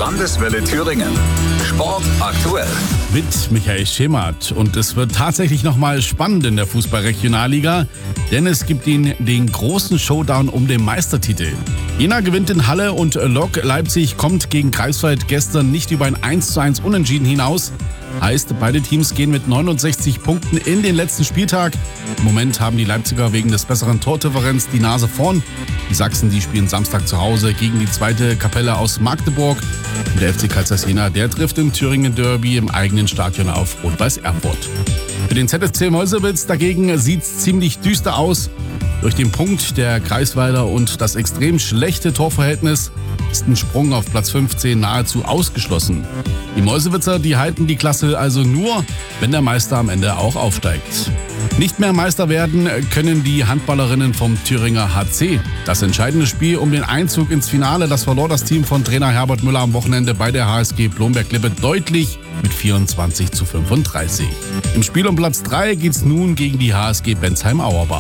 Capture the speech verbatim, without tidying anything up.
Landeswelle Thüringen. Sport aktuell. Mit Michael Schemert. Und es wird tatsächlich nochmal spannend in der Fußball-Regionalliga, denn es gibt ihn den großen Showdown um den Meistertitel. Jena gewinnt in Halle und Lok Leipzig kommt gegen Greifswald gestern nicht über ein eins zu eins Unentschieden hinaus. Heißt, beide Teams gehen mit neunundsechzig Punkten in den letzten Spieltag. Im Moment haben die Leipziger wegen des besseren Tordifferenz die Nase vorn. Die Sachsen, die spielen Samstag zu Hause gegen die zweite Kapelle aus Magdeburg. Und der F C Karlsruhe Jena, der trifft im Thüringen Derby im eigenen Stadion auf Rot-Weiß Erfurt. Für den Z S C Meuselwitz dagegen sieht's ziemlich düster aus. Durch den Punkt der Greifswalder und das extrem schlechte Torverhältnis ist ein Sprung auf Platz fünfzehn nahezu ausgeschlossen. Die Meuselwitzer, die halten die Klasse also nur, wenn der Meister am Ende auch aufsteigt. Nicht mehr Meister werden können die Handballerinnen vom Thüringer H C. Das entscheidende Spiel um den Einzug ins Finale, das verlor das Team von Trainer Herbert Müller am Wochenende bei der H S G Blomberg-Lippe deutlich mit vierundzwanzig zu fünfunddreißig. Im Spiel um Platz drei geht's nun gegen die H S G Bensheim-Auerbach.